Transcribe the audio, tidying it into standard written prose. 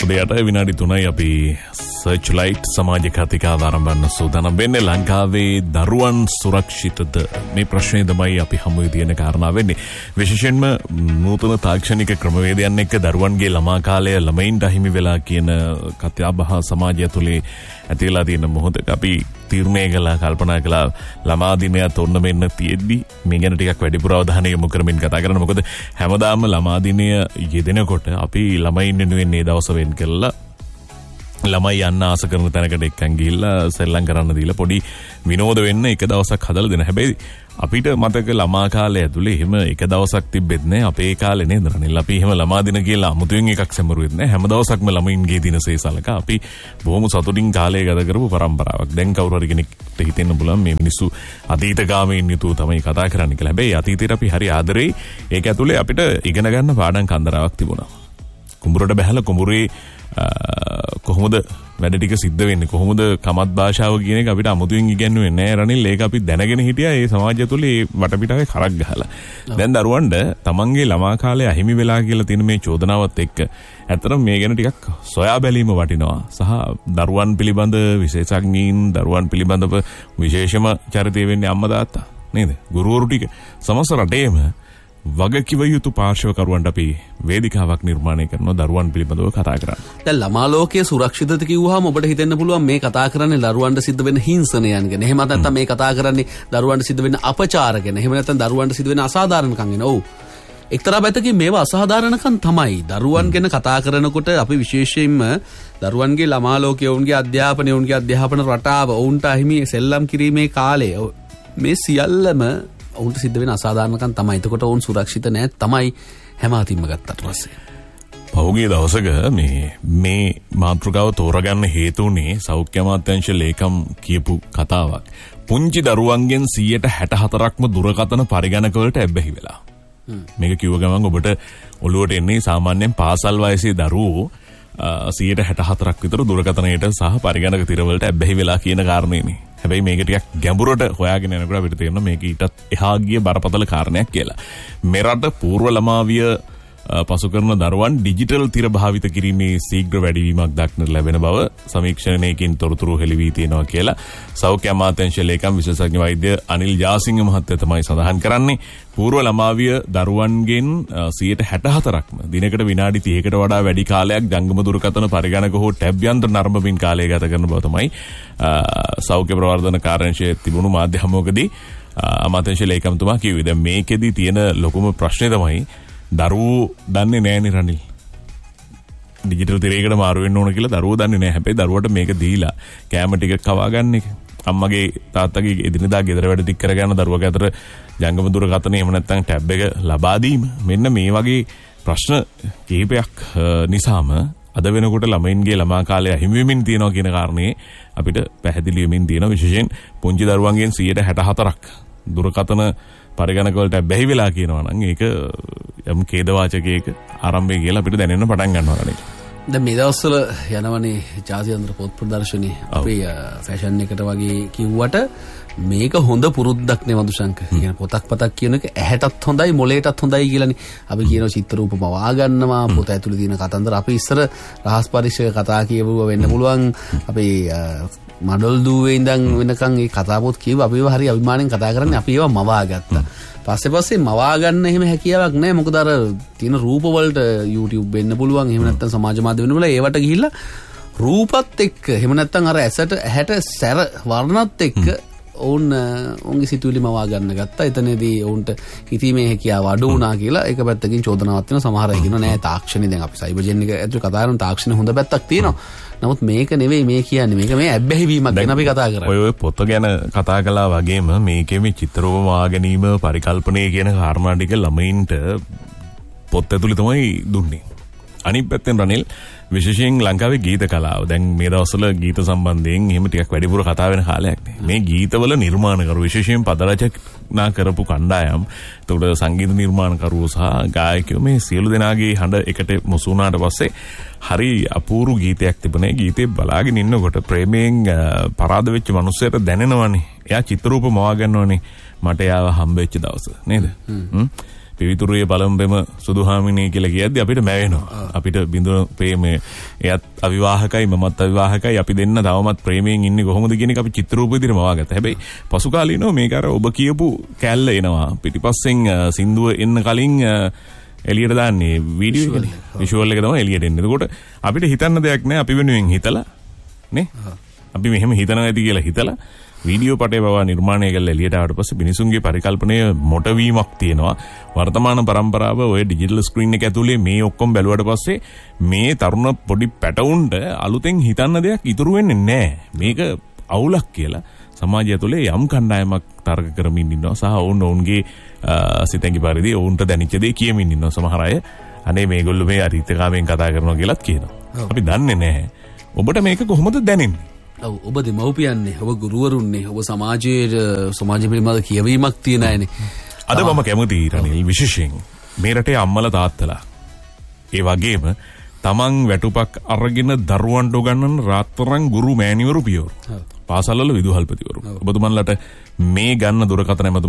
උදේට විනාඩි 3යි අපි සර්ච්ලයිට් සමාජ කතිකා ආරම්භන සූදානම් වෙන්නේ. ලංකාවේ දරුවන් සුරක්ෂිතද මේ ප්‍රශ්නේ තමයි අපි හමුවේ තියෙන කාරණා වෙන්නේ. විශේෂයෙන්ම නූතන තාක්ෂණික ක්‍රමවේදයන් එක්ක දරුවන්ගේ ළමා කාලය ළමයින්ට අහිමි වෙලා කියන කතාබහ සමාජය තුලේ ඇතිලා තියෙන මොහොතක අපි තීරණය කළා කල්පනා කළා ළමා දිනයත් ඔන්න මෙන්න තියෙද්දි මේ ගැන ටිකක් වැඩිපුර අවධානය යොමු කරමින් කතා කරන්න. මොකද හැමදාම ළමා දිනය යෙදෙනකොට අපි ළමයින් වෙනුවෙන් මේ දවස වෙන් කළා ළමයි යන්න ආස කරන තැනකට එක්කන් ගිහිල්ලා සෙල්ලම් කරන්න දීලා පොඩි විනෝද වෙන්න එක දවසක් හදලා දෙන. හැබැයි අපිට මතක ළමා කාලය ඇතුලේ එහෙම එක දවසක් තිබෙත් නෑ. අපේ කාලේ නේද රනිල් අපි එහෙම ළමා දින කියලා අමුතුවෙන් එකක් සැමරුවෙත් නෑ. හැම දවසක්ම ළමයින්ගේ දිනසේ සලකා අපි බොහොම සතුටින් කාලය ගත කරපු පරම්පරාවක්. දැන් කවුරු හරි කෙනෙක්ට හිතෙන්න පුළුවන් මේ මිනිස්සු අතීතගාමීන් යුතුව තමයි කතා කරන්නේ කියලා. හැබැයි අතීතයට අපි හරි ආදරෙයි. ඒක ඇතුලේ අපිට ඉගෙන ගන්න පාඩම් කන්දරාවක් තිබුණා. කුඹුරට බැහැලා කුඹුරේ කොහොමද වැඩ ටික සිද්ධ වෙන්නේ කොහොමද කමත් භාෂාව කියන එක අපිට අමුතුවෙන් ඉගෙනුවේ නෑ රනිල්. ඒක අපි දැනගෙන හිටියා ඒ සමාජය තුළ ඒ වටපිටාවේ කරක් ගහලා. දැන් දරුවන්ට තමන්ගේ ළමා කාලය අහිමි වෙලා කියලා තියෙන මේ චෝදනාවත් එක්ක ඇත්තටම මේ ගැන ටිකක් සොයා බැලීම වටිනවා. සහ දරුවන් පිළිබඳ විශේෂඥයින් දරුවන් පිළිබඳව විශේෂම චරිතය වෙන්නේ අම්මා තාත්තා නේද? ගුරුවරු ටික සමස්ත රටේම වගකිව යුතු පාර්ශවකරුවන්ට අපි වේදිකාවක් නිර්මාණය කරනවා දරුවන් පිළිබඳව කතා කරන්න. දැන් ළමා ලෝකයේ සුරක්ෂිතද කිව්වහම ඔබට හිතෙන්න පුළුවන් මේ කතා කරන්නේ දරුවන්ට සිද්ධ වෙන හිංසනයන් ගැන. එහෙම නැත්නම් මේ කතා කරන්නේ දරුවන්ට සිද්ධ වෙන අපචාර ගැන. එහෙම නැත්නම් දරුවන්ට සිද්ධ වෙන අසාධාරණකම් ගැන. ඔව්. එක්තරා පැත්තකින් මේවා අසාධාරණකම් තමයි. දරුවන් ගැන කතා කරනකොට අපි විශේෂයෙන්ම දරුවන්ගේ ළමා ලෝකයේ ඔවුන්ගේ අධ්‍යාපනය ඔවුන්ගේ අධ්‍යාපන රටාව ඔවුන්ට අහිමි සෙල්ලම් කිරීමේ කාලය මේ සියල්ලම ඔවුන්ට සිද්ධ වෙන අසාධාරණකම් තමයි. එතකොට ඔවුන් සුරක්ෂිත නැහැ තමයි හැම අතින්ම ගත්තට පස්සේ. පහුගිය දවසක මේ මාතෘකාව තෝරගන්න හේතු වුණේ සෞඛ්‍ය අමාත්‍යාංශ ලේකම් කියපු කතාවක්. පුංචි දරුවන්ගෙන් 64%ක්ම දුරකථන පරිගණක වලට ඇබ්බැහි වෙලා. මේක කිව්ව ගමන් ඔබට ඔළුවට එන්නේ සාමාන්‍යයෙන් පාසල් වයසේ දරුවෝ 64%ක් විතර දුරකථනයට සහ පරිගණක තිරවලට ඇබ්බැහි වෙලා කියන කාරණේනේ. හැබැයි මේක ටිකක් ගැඹුරට හොයාගෙන යනකොට අපිට තේරෙනවා මේක ඊටත් එහා ගිය බරපතල කාරණයක් කියලා. මෙරට పూర్ව ළමාවිය පසු කරන දරුවන් ඩිජිටල් තිර භාවිත කිරීමේ ශීඝ්‍ර වැඩිවීමක් දක්නට ලැබෙන බව සමීක්ෂණයකින් තොරතුරු හෙළි වී තියෙනවා කියලා සෞඛ්‍ය අමාත්‍යාංශ ලේකම් විශේෂඥ වෛද්‍ය අනිල් ජාසිංහ මහත්තයා තමයි සඳහන් කරන්නේ. పూర్ව ළමාවිය දරුවන්ගෙන් 64%ක්ම දිනකට විනාඩි 30කට වඩා වැඩි කාලයක් ජංගම දුරකථන පරිගණක හෝ ටැබ් යන්ත්‍ර නරඹමින් කාලය ගත කරන බව තමයි සෞඛ්‍ය ප්‍රවර්ධන කාර්යාංශයේ තිබුණු මාධ්‍ය හමුවකදී අමාත්‍යාංශ ලේකම්තුමා කිව්වේ. දැන් මේකෙදි තියෙන ලොකුම ප්‍රශ්නේ තමයි දරුවෝ දන්නේ නෑනේ රනිල්. ඩිජිටල් තිරයකට මාරු වෙන්න ඕන කියලා දරුවෝ දන්නේ නෑ. හැබැයි දරුවට මේක දීලා කැම ටික කවා ගන්න එක. අම්මගේ තාත්තගේ එදිනෙදා ගෙදර වැඩ ටික කරගන්න දරුවගේ අතර ජංගම දුරකථන එහෙම නැත්නම් ටැබ් එක ලබා දීම. මෙන්න මේ වගේ ප්‍රශ්න කිහිපයක් නිසාම අද වෙනකොට ළමයින්ගේ ළමා කාලය අහිමි වෙමින් තියෙනවා කියන කාරණේ අපිට පැහැදිලි වෙමින් තියෙනවා. විශේෂයෙන් පුංචි දරුවන්ගෙන් 64%ක් දුරකථන පරිගණක වලට බැහැ වෙලා කියනවා නම් ඒක යම් ඛේදවාචකයක ආරම්භය කියලා අපිට දැනෙන්න පටන් ගන්නවා නේද? දැන් මේ දවස්වල යනවනේ ජාත්‍යන්තර පොත් ප්‍රදර්ශනයේ අපේ ෆැෂන් එකට වගේ කිව්වට මේක හොඳ පුරුද්දක් නේ මදුශංක. කියන පොතක් කියන එක ඇහැටත් හොඳයි මොළේටත් හොඳයි කියලානේ. අපි කියනවා චිත්‍ර රූප මවා ගන්නවා පොත ඇතුලේ තියෙන කතන්දර. අපි ඉස්සර රහස් පරිශ්‍රය කතා කියවුවා වෙන්න පුළුවන්. අපේ මඩල් දුවේ ඉඳන් වෙනකන් මේ කතා පොත් කියව අපි ඒවා හරි අභිමාණයෙන් කතා කරන්නේ. අපි ඒවා මවා ගත්තා. පස්සේ මවා ගන්න එහෙම හැකියාවක් නැහැ. මොකද අර තියෙන රූප වලට YouTube වෙන්න පුළුවන්. එහෙම නැත්නම් සමාජ මාධ්‍ය වෙන්න පුළුවන්. ඒවට ගිහිල්ලා රූපත් එක්ක එහෙම නැත්නම් අර ඇහැට සැර වර්ණත් එක්ක ඔවුන්ගේ සිතුවිලි මවා ගන්න ගත්තා. එතනදී ඔවුන්ට හිතීමේ හැකියාව අඩු වුණා කියලා එක පැත්තකින් චෝදනාවක් වෙන සමහර අය කියනවා නෑ තාක්ෂණي දැන් අපි සයිබර් ජෙන් එක ඇතුළේ කතා කරන තාක්ෂණේ හොඳ පැත්තක් තියෙනවා. නමුත් මේක නෙවෙයි මේ කියන්නේ. මේක මේ ඇබ්බැහි වීමක් ගැන අපි කතා කරන්නේ. ඔය පොත ගැන කතා කළා වගේම මේකේ මේ චිත්‍රෝප මවා ගැනීම පරිකල්පනය කියන කාරණා ටික ළමයින්ට පොත් ඇතුළේ තමයි දුන්නේ. අනිත් පැත්තෙන් රනිල් විශේෂයෙන් ලංකාවේ ගීත කලාව දැන් මේ දවස්වල ගීත සම්බන්ධයෙන් එහෙම ටිකක් වැඩිපුර කතා වෙන කාලයක් නේ. මේ ගීතවල නිර්මාණකරු විශේෂයෙන් පද රචනා කරපු කණ්ඩායම්, එතකොට සංගීත නිර්මාණකරුවෝ සහ ගායකයෝ මේ සියලු දෙනාගේ හඬ එකට මුසු වුණාට පස්සේ හරි අපූර්ව ගීතයක් තිබුණේ. ගීතේ බලාගෙන ඉන්නකොට ප්‍රේමයෙන් පරාද වෙච්ච මිනිස්සුන්ට දැනෙනවනේ. එයා චිත්‍රූප මවා ගන්නවනේ. මට යාව හම්බෙච්ච දවස නේද? පිවිතුරුවේ පළම්බෙම සුදුහාමිනේ කියලා කියද්දි අපිට මැවෙනවා. අපිට බිඳුන ප්‍රේමය එයත් අවිවාහකයි මමත් අවිවාහකයි අපි දෙන්න තවමත් ප්‍රේමයෙන් ඉන්නේ කොහොමද කියන එක අපි චිත්‍ර රූප විදිහට මවාගත්තා. හැබැයි පසු කාලීනව මේක අර ඔබ කියපු කැල්ල එනවා. පිටිපස්සෙන් සින්දුව එන්න කලින් එළියට දාන්නේ වීඩියෝ එකනේ. විෂුවල් එක තමයි එළියට එන්නේ. එතකොට අපිට හිතන්න දෙයක් නැහැ. අපි වෙනුවෙන් හිතලා නේ. අපි මෙහෙම හිතනවා ඇති කියලා හිතලා වීඩියෝ පටේ බව නිර්මාණය කරලා එළියට ආවට පස්සේ මිනිසුන්ගේ පරිකල්පනය මොට වීමක් තියෙනවා. වර්තමාන පරම්පරාව ඔය ඩිජිටල් ස්ක්‍රීන් එක ඇතුලේ මේ ඔක්කොම බැලුවට පස්සේ මේ තරුණ පොඩි පැටවුන්ට අලුතෙන් හිතන්න දෙයක් ඉතුරු වෙන්නේ නැහැ. මේක අවුලක් කියලා සමාජය තුළේ යම් කණ්ඩායමක් තර්ක කරමින් ඉන්නවා සහ ඔවුන්ගේ සිතැඟි පරිදි ඔවුන්ට දැනෙච්ච දේ කියමින් ඉන්නවා. සමහර අය අනේ මේගොල්ලෝ මේ අරිතකාමෙන් කතා කරනවා කියලාත් කියනවා. අපි දන්නේ නැහැ. ඔබට මේක කොහොමද දැනෙන්නේ? ඔබ දෙමව්පියන්නේ ඔබ ගුරුවරුන්නේ ඔබ සමාජ පිළිබඳ කියවීමක් තියෙන අයනේ. අද මම කැමතියි රනිල් විශේෂයෙන් මේ රටේ අම්මලා තාත්තලා ඒ වගේම තමන් වැටුපක් අරගෙන දරුවන්ට උගන්වන රාත්තරන් ගුරු මෑණිවරු පියවරු පාසල්වල විදුහල්පතිවරු ඔබතුමන්ලට මේ ගන්න දුරකථන